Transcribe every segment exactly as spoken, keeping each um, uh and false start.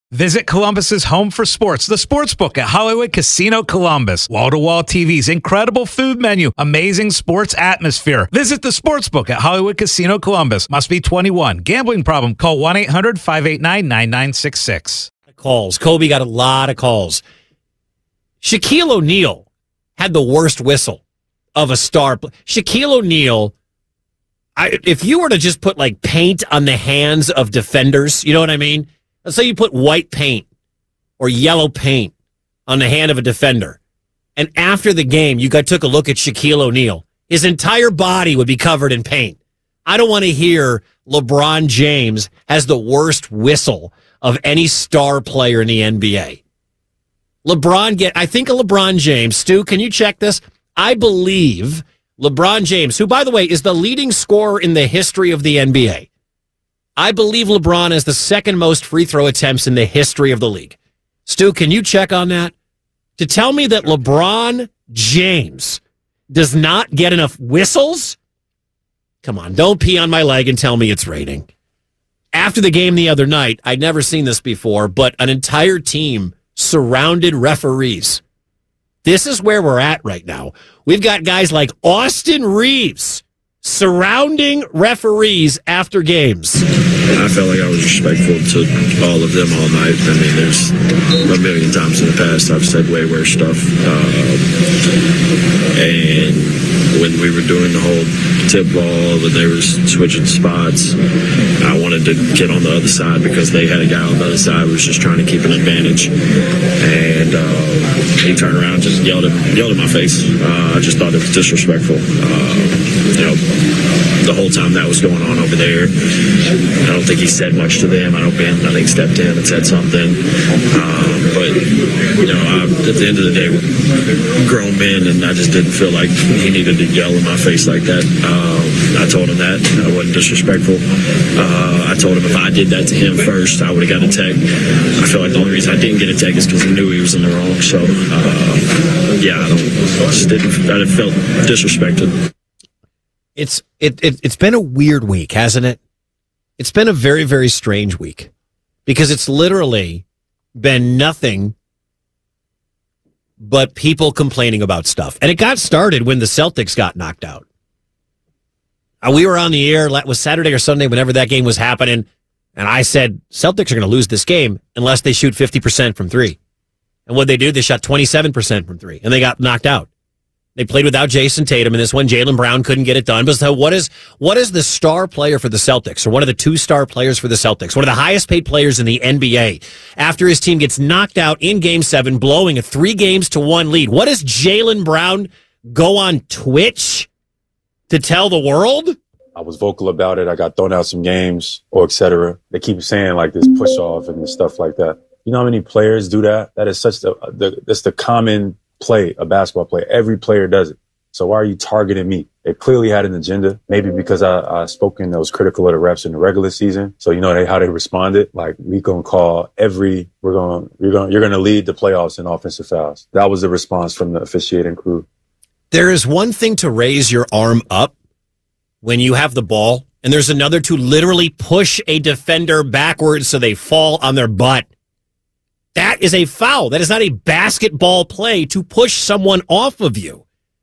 Visit Columbus's home for sports, the Sportsbook at Hollywood Casino Columbus. Wall-to-wall T Vs, incredible food menu, amazing sports atmosphere. Visit the Sportsbook at Hollywood Casino Columbus. Must be twenty-one. Gambling problem? Call one eight hundred five eight nine nine nine six six. Calls. Kobe got a lot of calls. Shaquille O'Neal had the worst whistle of a star. Shaquille O'Neal, I, if you were to just put like paint on the hands of defenders, you know what I mean? Let's say you put white paint or yellow paint on the hand of a defender, and after the game, you got took a look at Shaquille O'Neal. His entire body would be covered in paint. I don't want to hear LeBron James has the worst whistle of any star player in the N B A. LeBron get, I think of LeBron James. Stu, can you check this? I believe LeBron James, who, by the way, is the leading scorer in the history of the N B A. I believe LeBron has the second most free throw attempts in the history of the league. Stu, can you check on that? To tell me that LeBron James does not get enough whistles? Come on, don't pee on my leg and tell me it's raining. After the game the other night, I'd never seen this before, but an entire team surrounded referees. This is where we're at right now. We've got guys like Austin Reeves surrounding referees after games. I felt like I was respectful to all of them all night. I mean, there's a million times in the past I've said way worse stuff. Uh, and when we were doing the whole tip ball, when they were switching spots, I wanted to get on the other side because they had a guy on the other side who was just trying to keep an advantage. And uh, he turned around and just yelled at, yelled at my face. Uh, I just thought it was disrespectful. Uh, you know, the whole time that was going on over there, I don't think he said much to them. I don't Ben, I think, stepped in and said something. Um, but, you know, I, at the end of the day, we're grown men, and I just didn't feel like he needed to yell in my face like that. Um, I told him that. I wasn't disrespectful. Uh, I told him if I did that to him first, I would have got a tech. I feel like the only reason I didn't get a tech is because he knew he was in the wrong. So, uh, yeah, I, don't, I just didn't, I felt disrespected. It's it, it it's been a weird week, hasn't it? It's been a very, very strange week because it's literally been nothing but people complaining about stuff. And it got started when the Celtics got knocked out. Uh, we were on the air, it was Saturday or Sunday, whenever that game was happening, and I said, Celtics are going to lose this game unless they shoot fifty percent from three. And what they do, they shot twenty-seven percent from three, and they got knocked out. They played without Jason Tatum in this one. Jaylen Brown couldn't get it done. But so what is what is the star player for the Celtics, or one of the two star players for the Celtics, one of the highest paid players in the N B A, after his team gets knocked out in Game seven, blowing a three games to one lead? What does Jaylen Brown go on Twitch to tell the world? I was vocal about it. I got thrown out some games, or et cetera. They keep saying like this push off and stuff like that. You know how many players do that? That is such the, the that's the common play, a basketball play. Every player does it. So why are you targeting me? It clearly had an agenda. Maybe because I, I spoken, I was critical of the refs in the regular season. So you know they, how they responded. Like, we gonna call every, we're gonna, you're gonna, you're gonna lead the playoffs in offensive fouls. That was the response from the officiating crew. There is one thing to raise your arm up when you have the ball, and there's another to literally push a defender backwards so they fall on their butt. That is a foul. That is not a basketball play to push someone off of you.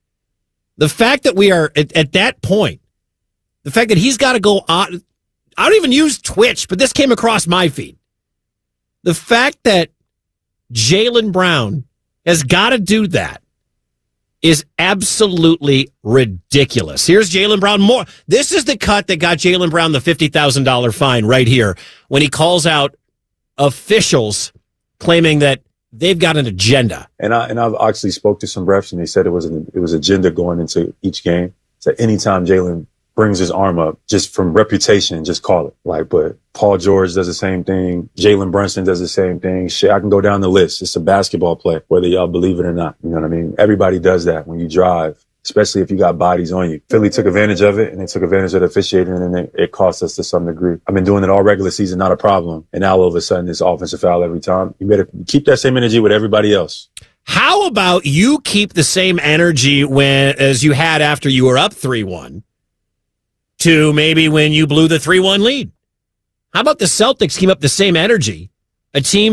The fact that we are at, at that point, the fact that he's got to go on, I don't even use Twitch, but this came across my feed. The fact that Jaylen Brown has got to do that is absolutely ridiculous. Here's Jaylen Brown more. This is the cut that got Jaylen Brown the fifty thousand dollars fine right here when he calls out officials claiming that they've got an agenda. And I and I've actually spoke to some refs, and they said it was an it was agenda going into each game. So anytime Jaylen brings his arm up, just from reputation, just call it. Like, but Paul George does the same thing. Jalen Brunson does the same thing. Shit, I can go down the list. It's a basketball play, whether y'all believe it or not. You know what I mean? Everybody does that when you drive, especially if you got bodies on you. Philly took advantage of it, and they took advantage of the officiating, and it, it cost us to some degree. I've been doing it all regular season, not a problem. And now all of a sudden it's offensive foul every time. You better keep that same energy with everybody else. How about you keep the same energy when as you had after you were up three one to maybe when you blew the three one lead? How about the Celtics keep up the same energy? A team